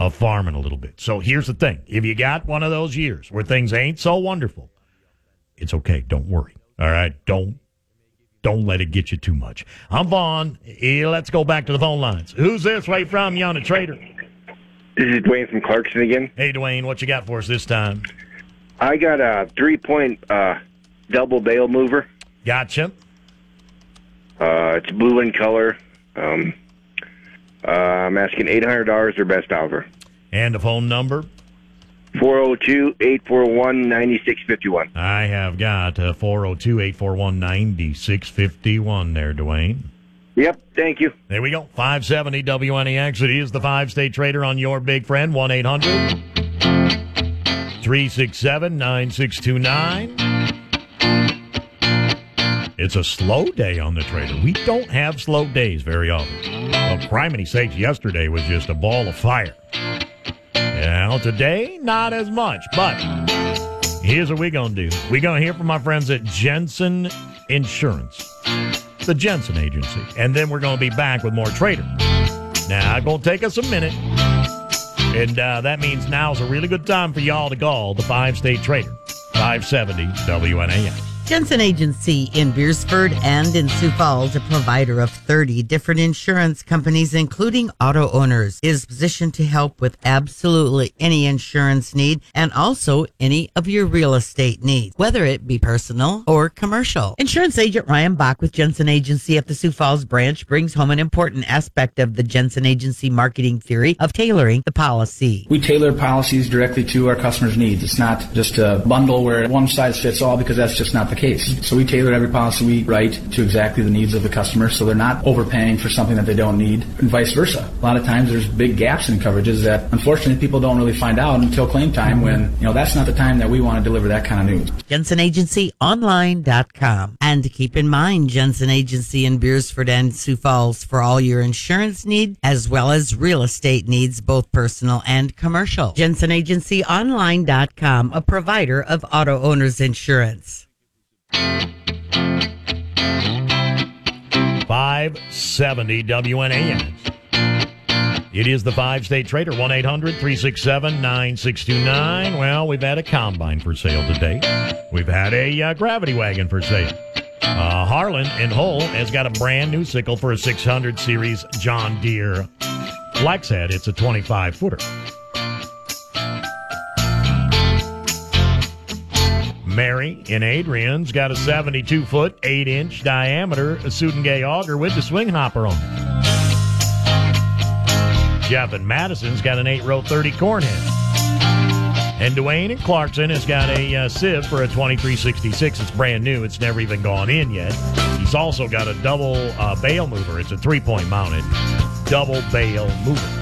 of farming a little bit. So here's the thing. If you got one of those years where things ain't so wonderful, it's okay. Don't worry. All right? Don't let it get you too much. I'm Vaughn. Let's go back to the phone lines. Who's this? Where you from? You on a trader? This is Dwayne from Clarkson again. Hey, Dwayne. What you got for us this time? I got a 3-point double bale mover. Gotcha. It's blue in color. I'm asking $800 or best offer. And the phone number? 402-841-9651. I have got 402-841-9651 there, Dwayne. Yep, thank you. There we go. 570 WNEX. It is the five-state trader on your big friend. 1-800-367-9629. It's a slow day on the trader. We don't have slow days very often. Well, criminy sakes, yesterday was just a ball of fire. Now, today, not as much. But here's what we're going to do. We're going to hear from my friends at Jensen Insurance, the Jensen Agency. And then we're going to be back with more trader. Now, it's going to take us a minute. And that means now's a really good time for y'all to call the five-state trader. 570 WNAM. Jensen Agency in Beersford and in Sioux Falls, a provider of 30 different insurance companies, including auto owners, is positioned to help with absolutely any insurance need and also any of your real estate needs, whether it be personal or commercial. Insurance agent Ryan Bach with Jensen Agency at the Sioux Falls branch brings home an important aspect of the Jensen Agency marketing theory of tailoring the policy. We tailor policies directly to our customers' needs. It's not just a bundle where one size fits all, because that's just not the case. So we tailor every policy we write to exactly the needs of the customer, so they're not overpaying for something that they don't need, and vice versa. A lot of times there's big gaps in coverages that unfortunately people don't really find out until claim time, when that's not the time that we want to deliver that kind of news. JensenAgencyOnline.com. And keep in mind, Jensen Agency in Beersford and Sioux Falls for all your insurance needs as well as real estate needs, both personal and commercial. JensenAgencyOnline.com, a provider of auto owners insurance. 570 WNAM. It is the five-state trader, 1-800-367-9629. Well, we've had a combine for sale today. We've had a gravity wagon for sale. Harlan in Hull has got a brand new sickle for a 600 series John Deere Flexhead. It's a 25-footer. Mary in Adrian's got a 72-foot, 8-inch diameter Sudengay auger with the swing hopper on it. Jeff in Madison's got an 8-row 30 corn head. And Dwayne in Clarkson has got a sieve for a 2366. It's brand new. It's never even gone in yet. He's also got a double bale mover. It's a 3-point mounted double bale mover.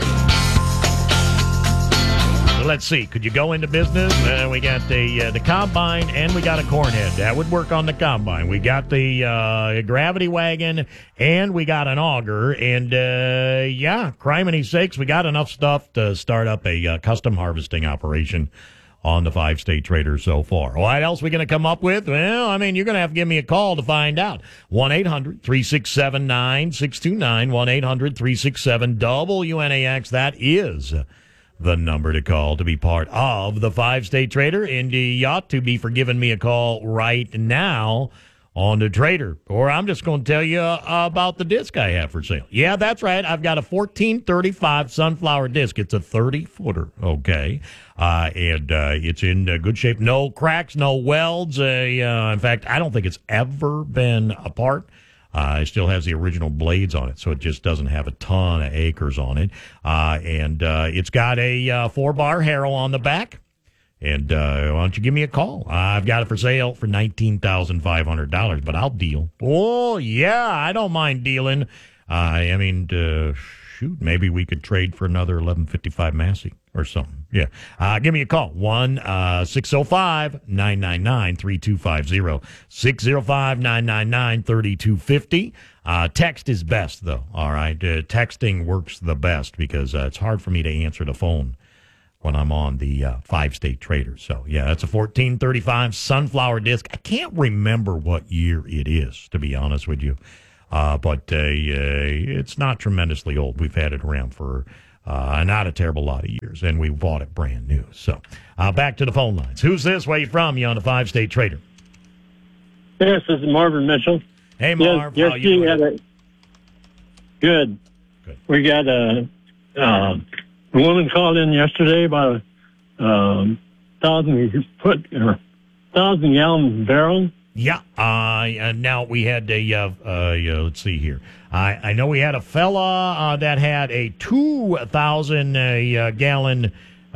Let's see. Could you go into business? We got the combine and we got a corn head. That would work on the combine. We got the gravity wagon and we got an auger. And, criminy sakes, we got enough stuff to start up a custom harvesting operation on the five-state trader so far. What else are we going to come up with? Well, you're going to have to give me a call to find out. 1-800-367-9629. 1-800-367-WNAX. That is the number to call to be part of the five-state trader. And you ought to be for giving me a call right now on the trader. Or I'm just going to tell you about the disc I have for sale. Yeah, that's right. I've got a 1435 sunflower disc. It's a 30-footer, okay? And it's in good shape. No cracks, no welds. In fact, I don't think it's ever been apart. It still has the original blades on it, so it just doesn't have a ton of acres on it. And it's got a 4-bar harrow on the back. And why don't you give me a call? I've got it for sale for $19,500, but I'll deal. Oh, yeah, I don't mind dealing. Maybe we could trade for another 1155 Massey or something. Yeah. Give me a call. 1-605-999-3250. 605-999-3250. Text is best, though. All right. Texting works the best because it's hard for me to answer the phone when I'm on the five-state trader. So, yeah, that's a 1435 sunflower disc. I can't remember what year it is, to be honest with you. But it's not tremendously old. We've had it around for not a terrible lot of years. years, and we bought it brand new. So back to the phone lines. Who's this? Where you from? You on the 5-State Trader? Yes, this is Marvin Mitchell. Hey, Marv. Yes, how you doing? Good. Good. We got a woman called in yesterday about a 1,000-gallon barrel. Yeah. Now we had let's see here. I know we had a fella that had a 2,000 gallon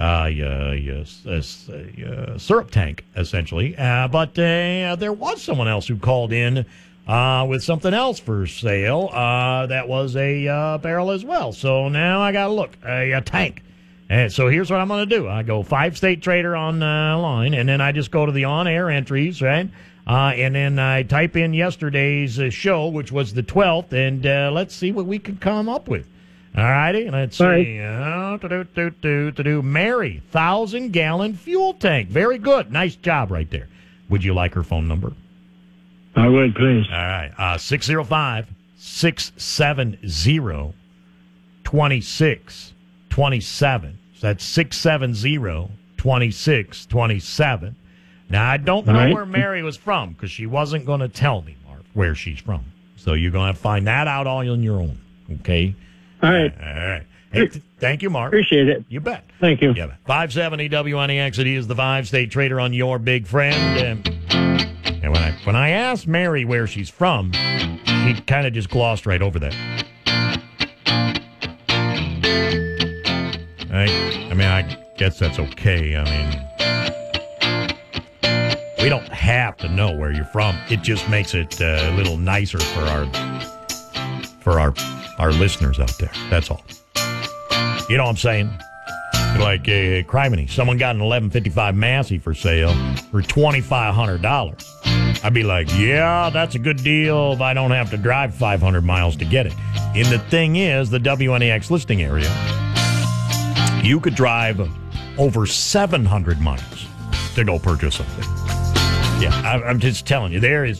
syrup tank, essentially. But there was someone else who called in with something else for sale that was a barrel as well. So now I got to look, a tank. And so here's what I'm going to do. I go 5-State Trader online, and then I just go to the on-air entries, right? And then I type in yesterday's show, which was the 12th, and let's see what we can come up with. All righty, let's see. Mary, 1,000-gallon fuel tank. Very good. Nice job right there. Would you like her phone number? I would, please. All right. 605-670-2627. So that's 670-2627. Now, I don't know where Mary was from because she wasn't going to tell me, Mark, where she's from. So you're going to have to find that out all on your own, okay? All right. All right. Hey, thank you, Mark. Appreciate it. You bet. Thank you. Yeah, 570 WNEX, it is the 5-State Trader on your big friend. And when I asked Mary where she's from, she kind of just glossed right over that. I guess that's okay. We don't have to know where you're from. It just makes it a little nicer for our listeners out there. That's all. You know what I'm saying? Like criminy, someone got an 1155 Massey for sale for $2,500. I'd be like, yeah, that's a good deal if I don't have to drive 500 miles to get it. And the thing is, the WNEX listing area, you could drive over 700 miles to go purchase something. Yeah, I'm just telling you, there's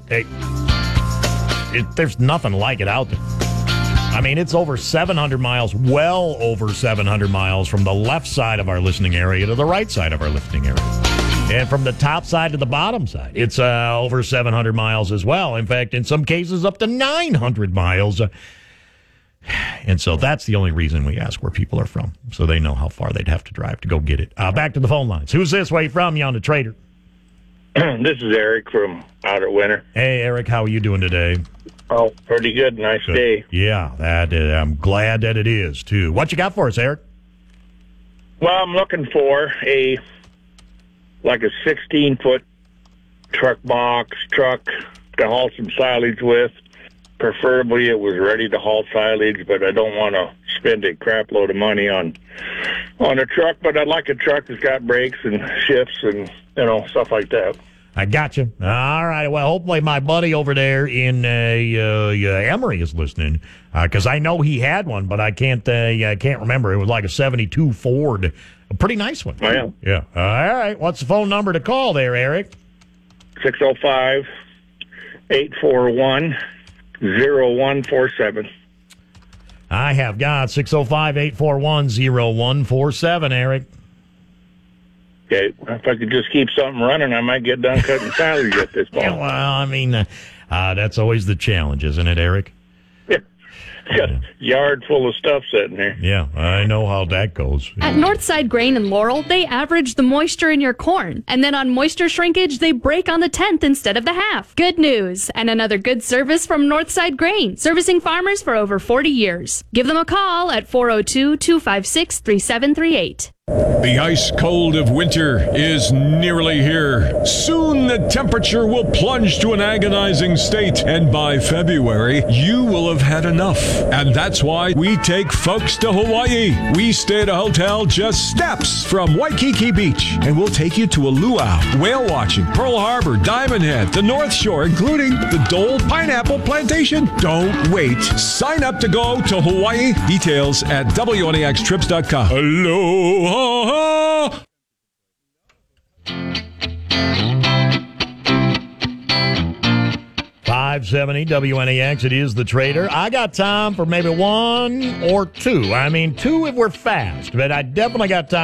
nothing like it out there. It's over 700 miles, well over 700 miles from the left side of our listening area to the right side of our listening area. And from the top side to the bottom side, it's over 700 miles as well. In fact, in some cases, up to 900 miles. And so that's the only reason we ask where people are from, so they know how far they'd have to drive to go get it. Back to the phone lines. Who's this? Where you from? You on the Trader? This is Eric from out at Winter. Hey, Eric, how are you doing today? Oh, pretty good. Nice day. Yeah, I'm glad that it is, too. What you got for us, Eric? Well, I'm looking for a 16-foot truck to haul some silage with. Preferably it was ready to haul silage, but I don't want to spend a crap load of money on a truck. But I'd like a truck that's got brakes and shifts and, stuff like that. I got you. All right. Well, hopefully my buddy over there in Emory is listening, because I know he had one, but I can't remember. It was like a 72 Ford, a pretty nice one. Oh, yeah. Yeah. All right. What's the phone number to call there, Eric? 605-841-0147. I have got 605-841-0147, Eric. Okay, if I could just keep something running, I might get done cutting silage at this point. Yeah, well, that's always the challenge, isn't it, Eric? Got a yard full of stuff sitting there. Yeah, I know how that goes. At Northside Grain in Laurel, they average the moisture in your corn. And then on moisture shrinkage, they break on the 10th instead of the half. Good news. And another good service from Northside Grain, servicing farmers for over 40 years. Give them a call at 402-256-3738. The ice cold of winter is nearly here. Soon the temperature will plunge to an agonizing state, and by February, you will have had enough. And that's why we take folks to Hawaii. We stay at a hotel just steps from Waikiki Beach, and we'll take you to a luau, whale watching, Pearl Harbor, Diamond Head, the North Shore, including the Dole Pineapple Plantation. Don't wait. Sign up to go to Hawaii. Details at WNEXtrips.com. Aloha! 570 WNEX, it is the Trader. I got time for maybe one or two. Two if we're fast, but I definitely got time